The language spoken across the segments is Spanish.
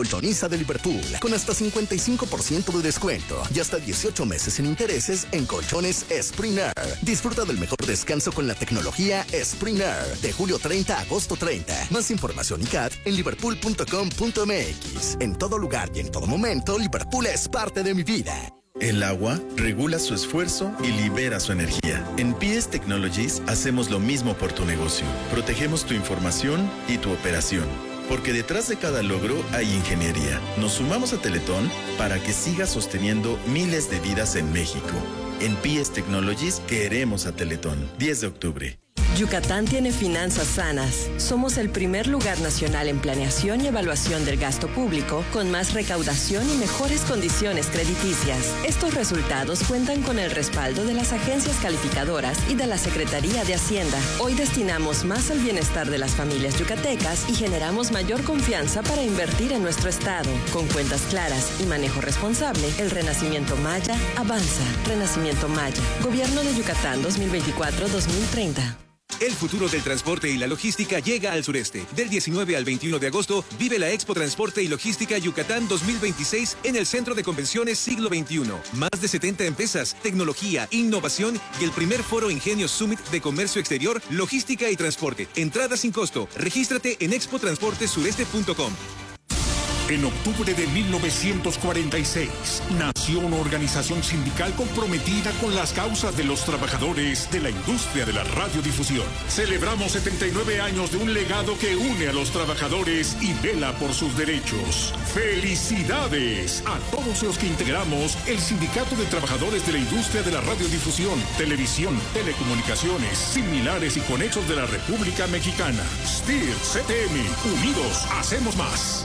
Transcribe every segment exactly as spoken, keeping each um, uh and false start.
colchoniza de Liverpool, con hasta cincuenta y cinco por ciento de descuento y hasta dieciocho meses sin intereses en colchones Springer. Disfruta del mejor descanso con la tecnología Springer, de julio treinta a agosto treinta. Más información y C A D en liverpool punto com punto m x. En todo lugar y en todo momento, Liverpool es parte de mi vida. El agua regula su esfuerzo y libera su energía. En P S Technologies hacemos lo mismo por tu negocio. Protegemos tu información y tu operación. Porque detrás de cada logro hay ingeniería. Nos sumamos a Teletón para que siga sosteniendo miles de vidas en México. En P S Technologies queremos a Teletón. diez de octubre. Yucatán tiene finanzas sanas. Somos el primer lugar nacional en planeación y evaluación del gasto público, con más recaudación y mejores condiciones crediticias. Estos resultados cuentan con el respaldo de las agencias calificadoras y de la Secretaría de Hacienda. Hoy destinamos más al bienestar de las familias yucatecas y generamos mayor confianza para invertir en nuestro estado. Con cuentas claras y manejo responsable, el Renacimiento Maya avanza. Renacimiento Maya. Gobierno de Yucatán dos mil veinticuatro a dos mil treinta. El futuro del transporte y la logística llega al sureste. Del diecinueve al veintiuno de agosto, vive la Expo Transporte y Logística Yucatán dos mil veintiséis en el Centro de Convenciones Siglo veintiuno. Más de setenta empresas, tecnología, innovación y el primer foro Ingenio Summit de Comercio Exterior, Logística y Transporte. Entrada sin costo. Regístrate en expo transporte sureste punto com. En octubre de mil novecientos cuarenta y seis, nació una organización sindical comprometida con las causas de los trabajadores de la industria de la radiodifusión. Celebramos setenta y nueve años de un legado que une a los trabajadores y vela por sus derechos. ¡Felicidades a todos los que integramos el Sindicato de Trabajadores de la Industria de la Radiodifusión, Televisión, Telecomunicaciones, Similares y Conexos de la República Mexicana! S T I R C T M, unidos hacemos más.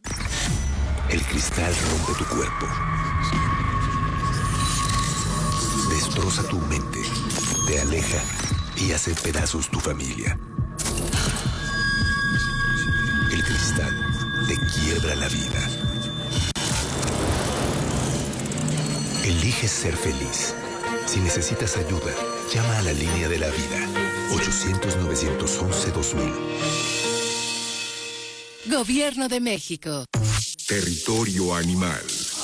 El cristal rompe tu cuerpo, destroza tu mente, te aleja y hace pedazos tu familia. El cristal te quiebra la vida. Elige ser feliz. Si necesitas ayuda, llama a la línea de la vida. ochocientos, novecientos once, dos mil. Gobierno de México. Territorio animal.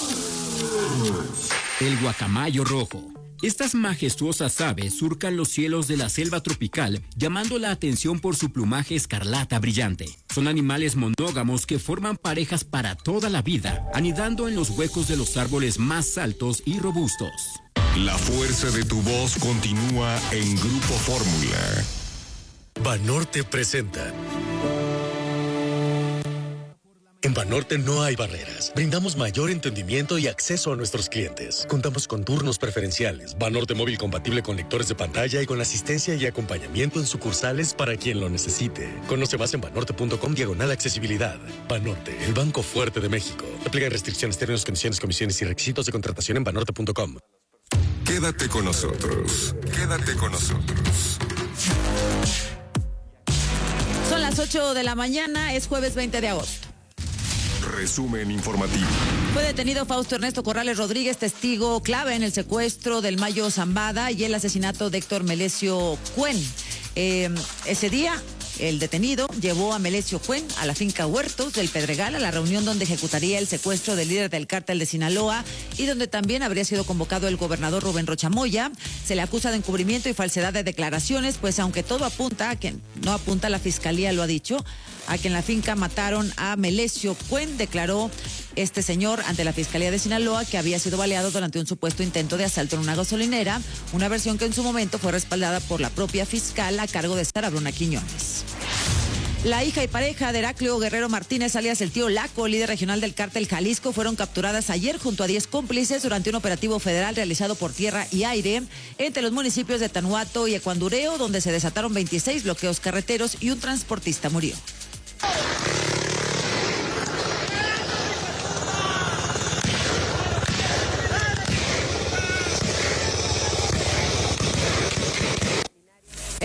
El guacamayo rojo. Estas majestuosas aves surcan los cielos de la selva tropical, llamando la atención por su plumaje escarlata brillante. Son animales monógamos que forman parejas para toda la vida, anidando en los huecos de los árboles más altos y robustos. La fuerza de tu voz continúa en Grupo Fórmula. Banorte presenta. En Banorte no hay barreras. Brindamos mayor entendimiento y acceso a nuestros clientes. Contamos con turnos preferenciales, Banorte móvil compatible con lectores de pantalla y con asistencia y acompañamiento en sucursales para quien lo necesite. Conoce más en banorte punto com diagonal accesibilidad. Banorte, el banco fuerte de México. Aplican restricciones, términos, condiciones, comisiones y requisitos de contratación en banorte punto com. Quédate con nosotros. Quédate con nosotros. Son las ocho de la mañana, es jueves veinte de agosto. Resumen informativo. Fue detenido Fausto Ernesto Corrales Rodríguez, testigo clave en el secuestro del Mayo Zambada y el asesinato de Héctor Melesio Cuen. Eh, ese día, el detenido llevó a Melesio Cuen a la finca Huertos del Pedregal, a la reunión donde ejecutaría el secuestro del líder del cártel de Sinaloa y donde también habría sido convocado el gobernador Rubén Rocha Moya. Se le acusa de encubrimiento y falsedad de declaraciones, pues aunque todo apunta, a que no apunta, la fiscalía lo ha dicho, a que en la finca mataron a Melesio Cuen, declaró este señor ante la Fiscalía de Sinaloa que había sido baleado durante un supuesto intento de asalto en una gasolinera, una versión que en su momento fue respaldada por la propia fiscal a cargo de Sara Bruna Quiñones. La hija y pareja de Heraclio Guerrero Martínez, alias el tío Laco, líder regional del cártel Jalisco, fueron capturadas ayer junto a diez cómplices durante un operativo federal realizado por tierra y aire entre los municipios de Tanuato y Ecuandureo, donde se desataron veintiséis bloqueos carreteros y un transportista murió.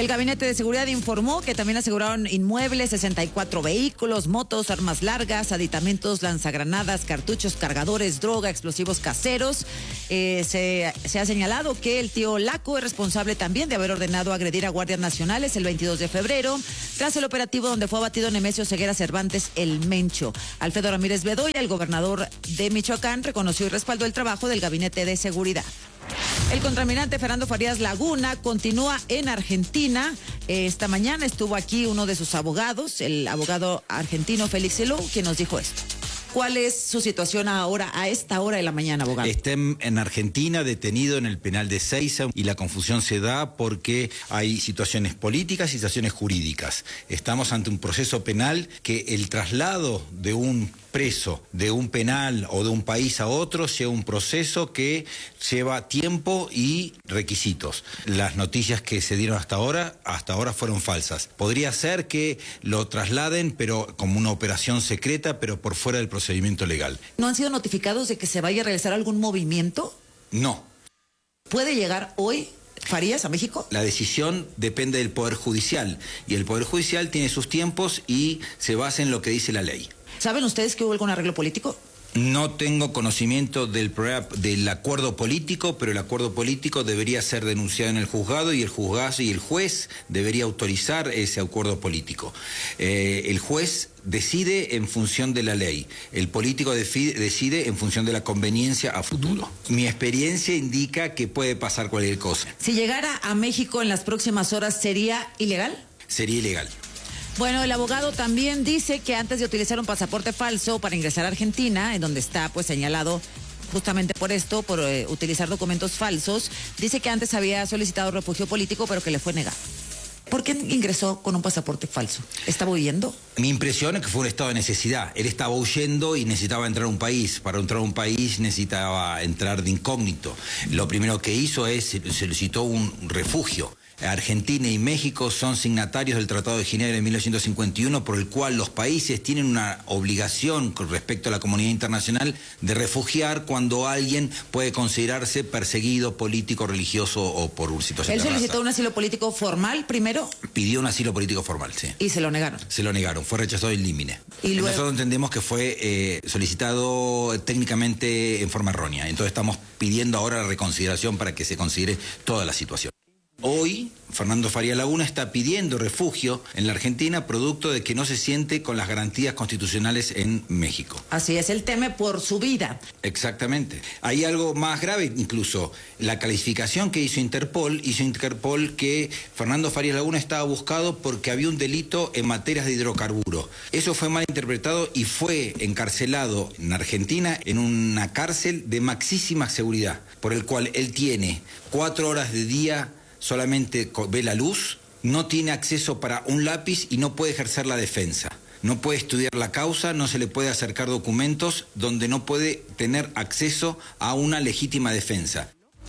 El Gabinete de Seguridad informó que también aseguraron inmuebles, sesenta y cuatro vehículos, motos, armas largas, aditamentos, lanzagranadas, cartuchos, cargadores, droga, explosivos caseros. Eh, se, se ha señalado que el tío Laco es responsable también de haber ordenado agredir a guardias nacionales el veintidós de febrero, tras el operativo donde fue abatido Nemesio Ceguera Cervantes, el Mencho. Alfredo Ramírez Bedoya, el gobernador de Michoacán, reconoció y respaldó el trabajo del Gabinete de Seguridad. El contraalmirante Fernando Farías Laguna continúa en Argentina. Esta mañana estuvo aquí uno de sus abogados, el abogado argentino Félix Elou, quien nos dijo esto. ¿Cuál es su situación ahora, a esta hora de la mañana, abogado? Está en, en Argentina, detenido en el penal de Seiza, y la confusión se da porque hay situaciones políticas y situaciones jurídicas. Estamos ante un proceso penal que el traslado de un preso de un penal o de un país a otro lleva un proceso que lleva tiempo y requisitos. Las noticias que se dieron hasta ahora, hasta ahora fueron falsas. Podría ser que lo trasladen, pero como una operación secreta, pero por fuera del procedimiento legal. ¿No han sido notificados de que se vaya a realizar algún movimiento? No. ¿Puede llegar hoy Farías a México? La decisión depende del Poder Judicial, y el Poder Judicial tiene sus tiempos y se basa en lo que dice la ley. ¿Saben ustedes que hubo algún arreglo político? No tengo conocimiento del, del acuerdo político, pero el acuerdo político debería ser denunciado en el juzgado, y el juzgado y el juez debería autorizar ese acuerdo político. Eh, el juez decide en función de la ley, el político decide en función de la conveniencia a futuro. Mi experiencia indica que puede pasar cualquier cosa. Si llegara a México en las próximas horas, ¿sería ilegal? Sería ilegal. Bueno, el abogado también dice que antes de utilizar un pasaporte falso para ingresar a Argentina, en donde está pues señalado justamente por esto, por eh, utilizar documentos falsos, dice que antes había solicitado refugio político, pero que le fue negado. ¿Por qué ingresó con un pasaporte falso? ¿Estaba huyendo? Mi impresión es que fue un estado de necesidad. Él estaba huyendo y necesitaba entrar a un país. Para entrar a un país necesitaba entrar de incógnito. Lo primero que hizo es solicitó un refugio. Argentina y México son signatarios del Tratado de Ginebra de mil novecientos cincuenta y uno, por el cual los países tienen una obligación con respecto a la comunidad internacional de refugiar cuando alguien puede considerarse perseguido político, religioso o por una situación de raza. ¿Él solicitó un asilo político formal primero? Pidió un asilo político formal, sí. ¿Y se lo negaron? Se lo negaron, fue rechazado in limine. ¿Y luego? Nosotros entendemos que fue eh, solicitado técnicamente en forma errónea, entonces estamos pidiendo ahora la reconsideración para que se considere toda la situación. Hoy, Fernando Farías Laguna está pidiendo refugio en la Argentina producto de que no se siente con las garantías constitucionales en México. Así es, él teme por su vida. Exactamente. Hay algo más grave incluso. La calificación que hizo Interpol, hizo Interpol que Fernando Farías Laguna estaba buscado porque había un delito en materias de hidrocarburos. Eso fue mal interpretado y fue encarcelado en Argentina en una cárcel de maxísima seguridad, por el cual él tiene cuatro horas de día, solamente ve la luz, no tiene acceso para un lápiz y no puede ejercer la defensa. No puede estudiar la causa, no se le puede acercar documentos, donde no puede tener acceso a una legítima defensa.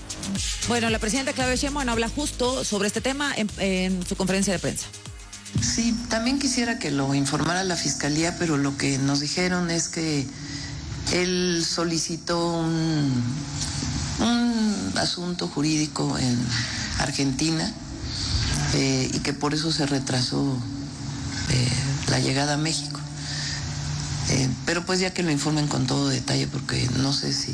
Bueno, la presidenta Claudia Sheinbaum habla justo sobre este tema en, en su conferencia de prensa. Sí, también quisiera que lo informara la Fiscalía, pero lo que nos dijeron es que él solicitó un, un asunto jurídico en Argentina eh, y que por eso se retrasó eh, la llegada a México. Eh, pero pues ya que lo informen con todo detalle, porque no sé si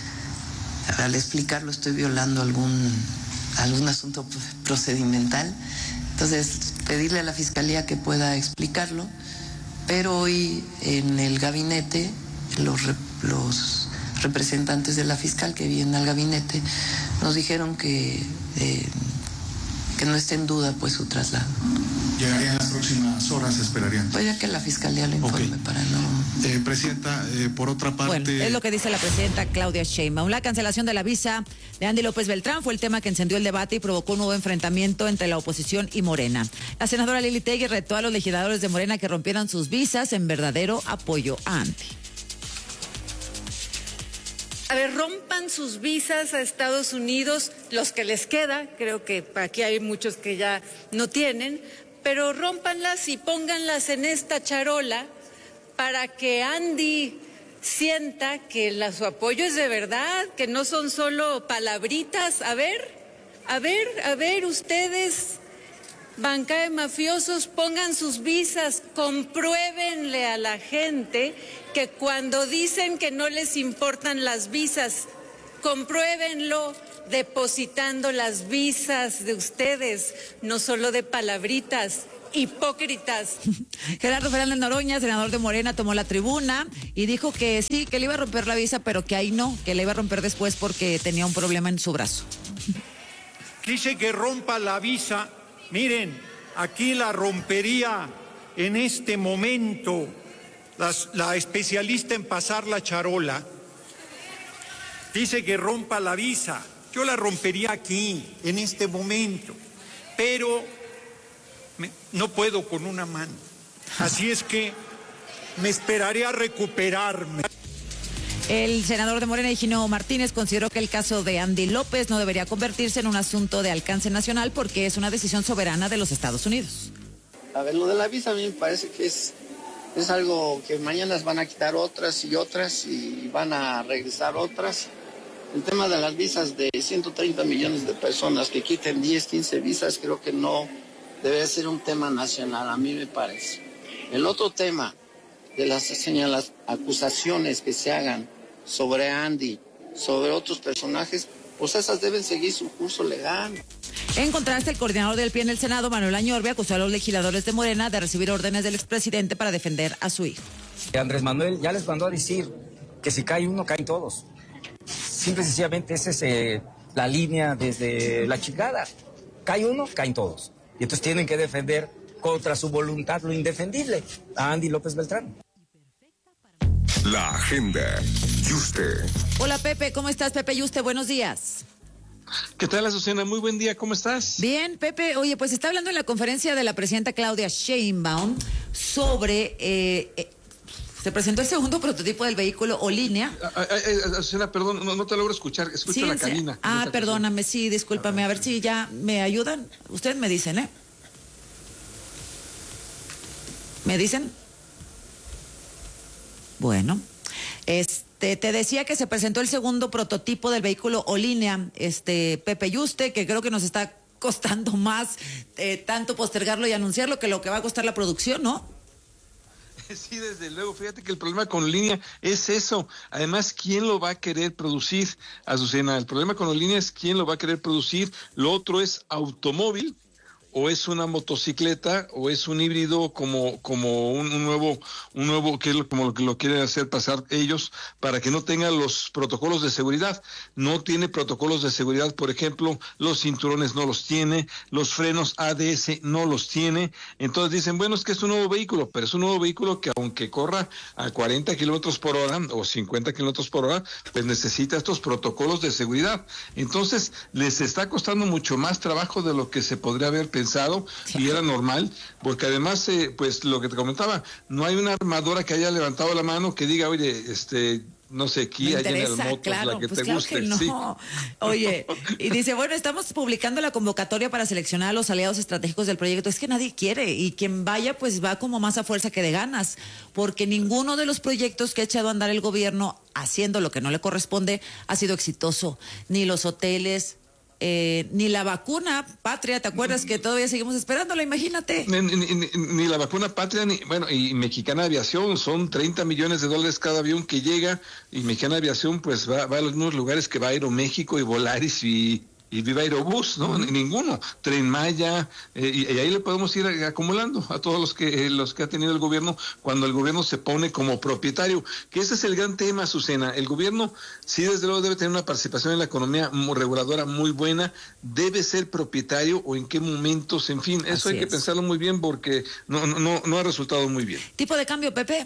al explicarlo estoy violando algún, algún asunto procedimental. Entonces, pedirle a la Fiscalía que pueda explicarlo, pero hoy en el gabinete los, los representantes de la fiscal que vienen al gabinete nos dijeron que, eh, que no esté en duda pues su traslado. ¿Llegaría en las próximas horas, esperarían? Pues ya que la Fiscalía lo informe, okay, para no... Eh, Presidenta, eh, por otra parte... Bueno, es lo que dice la presidenta Claudia Sheinbaum. La cancelación de la visa de Andy López Beltrán fue el tema que encendió el debate y provocó un nuevo enfrentamiento entre la oposición y Morena. La senadora Lili Tellez retó a los legisladores de Morena que rompieran sus visas en verdadero apoyo a Andy. A ver, rompan sus visas a Estados Unidos, los que les queda, creo que aquí hay muchos que ya no tienen, pero rómpanlas y pónganlas en esta charola para que Andy sienta que la, su apoyo es de verdad, que no son solo palabritas. A ver, a ver, a ver, ustedes, banca de mafiosos, pongan sus visas, compruébenle a la gente que cuando dicen que no les importan las visas, compruébenlo depositando las visas de ustedes, no solo de palabritas. Hipócritas. Gerardo Fernández Noroña, senador de Morena, tomó la tribuna y dijo que sí, que le iba a romper la visa, pero que ahí no, que le iba a romper después porque tenía un problema en su brazo. Dice que rompa la visa. Miren, aquí la rompería en este momento las, la especialista en pasar la charola. Dice que rompa la visa. Yo la rompería aquí, en este momento, pero me, no puedo con una mano. Así es que me esperaré a recuperarme. El senador de Morena, Higino Martínez, consideró que el caso de Andy López no debería convertirse en un asunto de alcance nacional porque es una decisión soberana de los Estados Unidos. A ver, lo de la visa a mí me parece que es, es algo que mañana van a quitar otras y otras y van a regresar otras. El tema de las visas de ciento treinta millones de personas que quiten diez, quince visas, creo que no debe ser un tema nacional, a mí me parece. El otro tema de las señalas, acusaciones que se hagan sobre Andy, sobre otros personajes, pues esas deben seguir su curso legal. En contraste, el coordinador del P R I en el Senado, Manuel Añorbe, acusó a los legisladores de Morena de recibir órdenes del expresidente para defender a su hijo. Andrés Manuel ya les mandó a decir que si cae uno, caen todos. Simple y sencillamente esa es eh, la línea desde la chingada. Cae uno, caen todos. Y entonces tienen que defender contra su voluntad lo indefendible, a Andy López Beltrán. La agenda. Yuste. Hola Pepe, ¿cómo estás? Pepe Yuste, buenos días. ¿Qué tal, Azucena? Muy buen día, ¿cómo estás? Bien, Pepe. Oye, pues está hablando en la conferencia de la presidenta Claudia Sheinbaum sobre... Eh, eh, se presentó el segundo prototipo del vehículo Olínea. Azucena, perdón, no, no te logro escuchar, escucho sí, la cabina. Ah, perdóname, sí, discúlpame. A ver si ya me ayudan. Ustedes me dicen, ¿eh? ¿Me dicen? Bueno, este, te decía que se presentó el segundo prototipo del vehículo Olínea, este, Pepe Yuste, que creo que nos está costando más eh, tanto postergarlo y anunciarlo que lo que va a costar la producción, ¿no? Sí, desde luego. Fíjate que el problema con Olínea es eso. Además, ¿quién lo va a querer producir, Azucena? El problema con Olínea es quién lo va a querer producir. Lo otro es automóvil, o es una motocicleta, o es un híbrido como como un, un nuevo, un nuevo que es lo, como lo que lo quieren hacer pasar ellos para que no tenga los protocolos de seguridad. No tiene protocolos de seguridad, por ejemplo, los cinturones no los tiene, los frenos A D S no los tiene. Entonces dicen, bueno, es que es un nuevo vehículo, pero es un nuevo vehículo que aunque corra a cuarenta kilómetros por hora o cincuenta kilómetros por hora, pues necesita estos protocolos de seguridad. Entonces les está costando mucho más trabajo de lo que se podría haber pensado. Pensado, y era normal, porque además, eh, pues lo que te comentaba, no hay una armadora que haya levantado la mano que diga, oye, este, no sé, aquí hay General Motors, claro, la que pues te claro guste. Que no. Sí. Oye, y dice, bueno, estamos publicando la convocatoria para seleccionar a los aliados estratégicos del proyecto. Es que nadie quiere, y quien vaya, pues va como más a fuerza que de ganas, porque ninguno de los proyectos que ha echado a andar el gobierno haciendo lo que no le corresponde ha sido exitoso, ni los hoteles, Eh, ni la vacuna Patria, ¿te acuerdas que todavía seguimos esperándola? Imagínate. Ni, ni, ni, ni la vacuna Patria, ni, bueno, y Mexicana Aviación, son treinta millones de dólares cada avión que llega, y Mexicana Aviación pues va, va a los mismos lugares que va Aeroméxico y Volaris y, y Viva Aerobús, ¿no? Uh-huh. Ninguno. Tren Maya, eh, y, y ahí le podemos ir acumulando a todos los que eh, los que ha tenido el gobierno cuando el gobierno se pone como propietario, que ese es el gran tema, Azucena. El gobierno sí, desde luego, debe tener una participación en la economía muy reguladora muy buena, debe ser propietario o en qué momentos, en fin, eso Así hay es. que pensarlo muy bien porque no, no, no ha resultado muy bien. ¿Tipo de cambio, Pepe?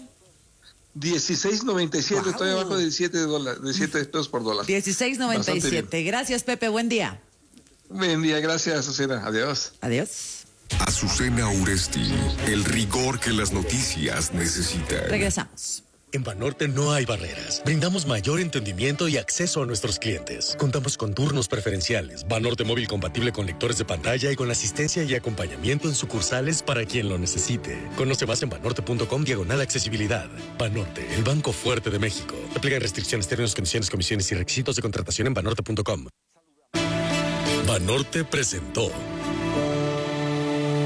dieciséis noventa y siete, wow. Estoy abajo de diecisiete dólares, diecisiete pesos por dólar. dieciséis noventa y siete. Gracias, Pepe, buen día. Buen día, gracias, Azucena. Adiós. Adiós. Azucena Uresti, el rigor que las noticias necesitan. Regresamos. En Banorte no hay barreras. Brindamos mayor entendimiento y acceso a nuestros clientes. Contamos con turnos preferenciales, Banorte móvil compatible con lectores de pantalla y con asistencia y acompañamiento en sucursales para quien lo necesite. Conoce más en banorte.com diagonal accesibilidad. Banorte, el banco fuerte de México. Aplican restricciones, términos, condiciones, comisiones y requisitos de contratación en banorte punto com. Banorte presentó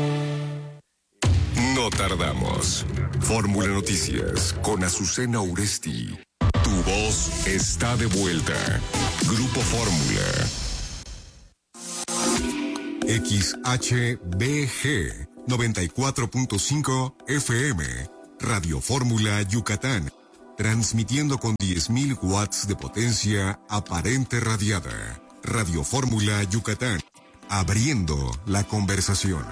voz. Fórmula Noticias con Azucena Uresti. Tu voz está de vuelta. Grupo Fórmula. X H B G noventa y cuatro punto cinco F M. Radio Fórmula Yucatán. Transmitiendo con diez mil watts de potencia aparente radiada. Radio Fórmula Yucatán. Abriendo la conversación.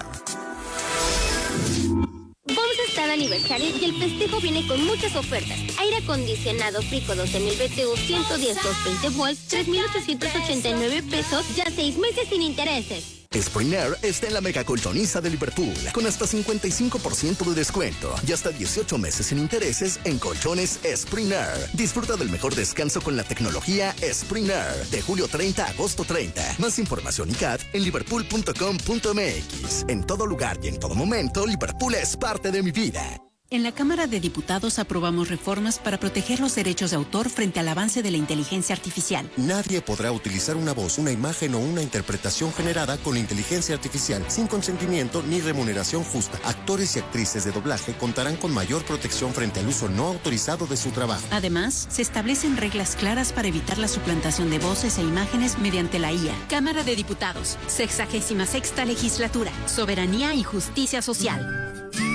Vamos a estar de aniversario y el festejo viene con muchas ofertas. Aire acondicionado Frico doce mil B T U ciento diez doscientos veinte volts, tres mil ochocientos ochenta y nueve pesos, ya seis meses sin intereses. Spring Air está en la mega colchoniza de Liverpool, con hasta cincuenta y cinco por ciento de descuento y hasta dieciocho meses sin intereses en colchones Spring Air. Disfruta del mejor descanso con la tecnología Spring Air, de julio treinta a agosto treinta. Más información y C A D en liverpool punto com punto m x. En todo lugar y en todo momento, Liverpool es parte de mi vida. En la Cámara de Diputados aprobamos reformas para proteger los derechos de autor frente al avance de la inteligencia artificial. Nadie podrá utilizar una voz, una imagen o una interpretación generada con inteligencia artificial sin consentimiento ni remuneración justa. Actores y actrices de doblaje contarán con mayor protección frente al uso no autorizado de su trabajo. Además, se establecen reglas claras para evitar la suplantación de voces e imágenes mediante la I A. Cámara de Diputados, sexagésima sexta legislatura, soberanía y justicia social.